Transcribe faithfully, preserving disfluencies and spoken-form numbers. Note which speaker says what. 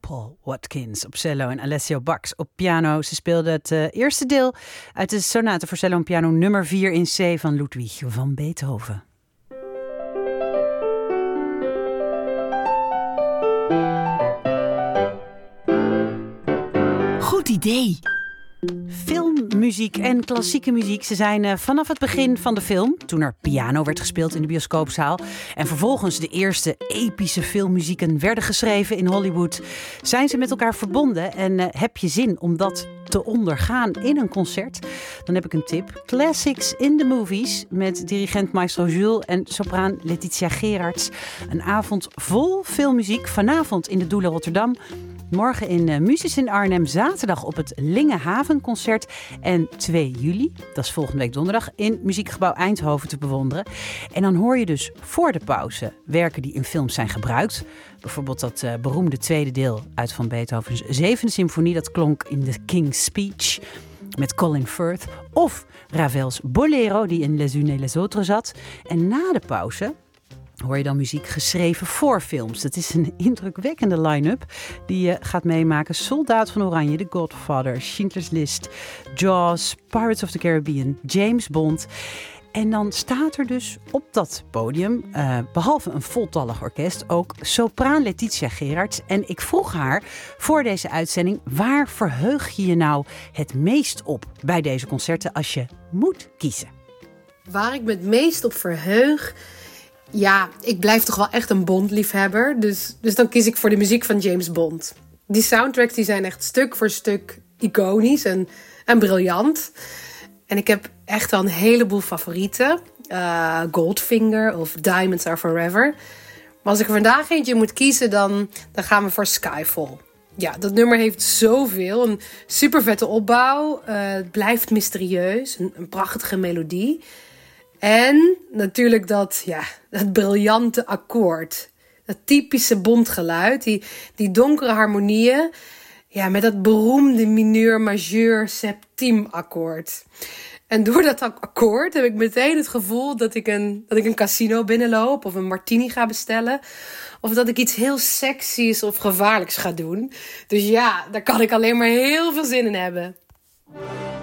Speaker 1: Paul Watkins op cello en Alessio Bax op piano. Ze speelden het uh, eerste deel uit de sonate voor cello en piano nummer vier in C van Ludwig van Beethoven.
Speaker 2: Goed idee.
Speaker 1: Filmmuziek en klassieke muziek. Ze zijn uh, vanaf het begin van de film, toen er piano werd gespeeld in de bioscoopzaal en vervolgens de eerste epische filmmuzieken werden geschreven in Hollywood, zijn ze met elkaar verbonden. En uh, heb je zin om dat te ondergaan in een concert? Dan heb ik een tip. Classics in the Movies met dirigent Maestro Jules en sopraan Letitia Gerards. Een avond vol filmmuziek. Vanavond in de Doelen Rotterdam. Morgen in uh, Muses in Arnhem, zaterdag op het Lingehavenconcert en twee juli, dat is volgende week donderdag, in Muziekgebouw Eindhoven te bewonderen. En dan hoor je dus voor de pauze werken die in films zijn gebruikt. Bijvoorbeeld dat uh, beroemde tweede deel uit Van Beethovens zevende symfonie, dat klonk in The King's Speech met Colin Firth. Of Ravels Bolero, die in Les Unes et les Autres zat. En na de pauze hoor je dan muziek geschreven voor films. Dat is een indrukwekkende line-up die je gaat meemaken. Soldaat van Oranje, The Godfather, Schindler's List, Jaws, Pirates of the Caribbean, James Bond. En dan staat er dus op dat podium, uh, behalve een voltallig orkest, ook sopraan Letitia Gerards. En ik vroeg haar voor deze uitzending, waar verheug je je nou het meest op bij deze concerten als je moet kiezen?
Speaker 3: Waar ik me het meest op verheug? Ja, ik blijf toch wel echt een Bond-liefhebber. Dus, dus dan kies ik voor de muziek van James Bond. Die soundtracks die zijn echt stuk voor stuk iconisch en, en briljant. En ik heb echt wel een heleboel favorieten. Uh, Goldfinger of Diamonds Are Forever. Maar als ik er vandaag eentje moet kiezen, dan, dan gaan we voor Skyfall. Ja, dat nummer heeft zoveel. Een super vette opbouw. Uh, het blijft mysterieus. Een, een prachtige melodie. En natuurlijk dat, ja, dat briljante akkoord. Dat typische Bondgeluid. Die, die donkere harmonieën. Ja, met dat beroemde mineur-majeur-septiem akkoord. En door dat akkoord heb ik meteen het gevoel dat ik, een, dat ik een casino binnenloop. Of een martini ga bestellen. Of dat ik iets heel seksies of gevaarlijks ga doen. Dus ja, daar kan ik alleen maar heel veel zin in hebben.